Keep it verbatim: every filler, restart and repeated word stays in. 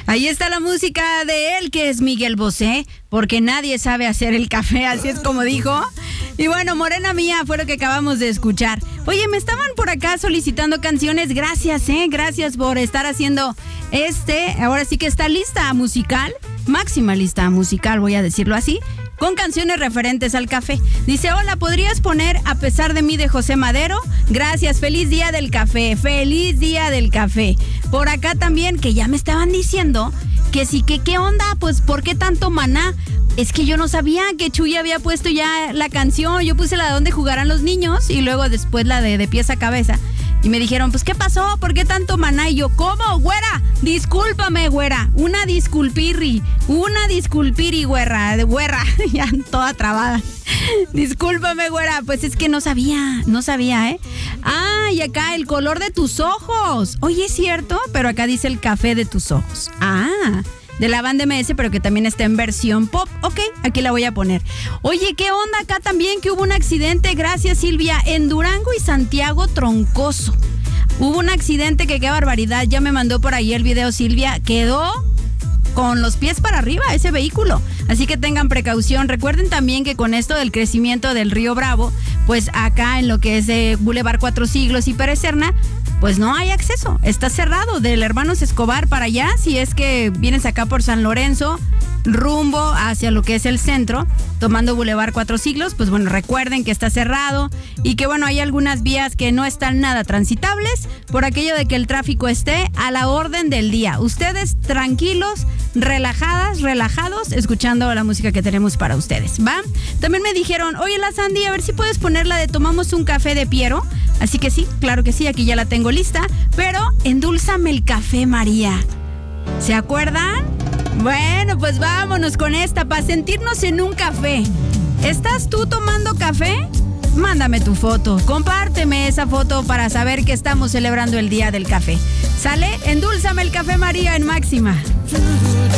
Ahí está la música de él, que es Miguel Bosé, porque nadie sabe hacer el café, así es como dijo. Y bueno, Morena Mía fue lo que acabamos de escuchar. Oye, me estaban por acá solicitando canciones. Gracias, eh, gracias por estar haciendo este, ahora sí que esta lista musical, máxima lista musical, voy a decirlo así, con canciones referentes al café. Dice, hola, ¿podrías poner A pesar de mí de José Madero? Gracias, feliz día del café, feliz día del café. Por acá también, que ya me estaban diciendo que sí, que qué onda, pues, ¿por qué tanto Maná? Es que yo no sabía que Chuy había puesto ya la canción. Yo puse la de Donde jugarán los niños y luego después la de De pies a cabeza. Y me dijeron, pues, ¿qué pasó? ¿Por qué tanto Maná? Y yo, ¿cómo, güera? Discúlpame, güera. Una disculpirri. Una disculpiri, güera. De güera. Ya toda trabada. Discúlpame, güera. Pues es que no sabía. No sabía, ¿eh? Ah, y acá el color de tus ojos. Oye, es cierto, pero acá dice el café de tus ojos. Ah, de la banda M S, pero que también está en versión pop. Ok, aquí la voy a poner. Oye, ¿qué onda acá también? Que hubo un accidente, gracias Silvia, en Durango y Santiago Troncoso. Hubo un accidente que qué barbaridad, ya me mandó por ahí el video Silvia, quedó con los pies para arriba ese vehículo. Así que tengan precaución. Recuerden también que con esto del crecimiento del río Bravo, pues acá en lo que es de Boulevard Cuatro Siglos y Pérez Serna, pues no hay acceso, está cerrado del Hermanos Escobar para allá, si es que vienes acá por San Lorenzo, rumbo hacia lo que es el centro, tomando Boulevard Cuatro Siglos, pues bueno, recuerden que está cerrado y que bueno, hay algunas vías que no están nada transitables por aquello de que el tráfico esté a la orden del día. Ustedes tranquilos, relajadas, relajados, escuchando la música que tenemos para ustedes, ¿va? También me dijeron, oye, la Sandy, a ver si puedes ponerla de Tomamos un café de Piero. Así que sí, claro que sí, aquí ya la tengo lista, pero endúlzame el café, María. ¿Se acuerdan? Bueno, pues vámonos con esta para sentirnos en un café. ¿Estás tú tomando café? Mándame tu foto, compárteme esa foto para saber que estamos celebrando el Día del Café. ¿Sale? Endúlzame el café, María, en máxima.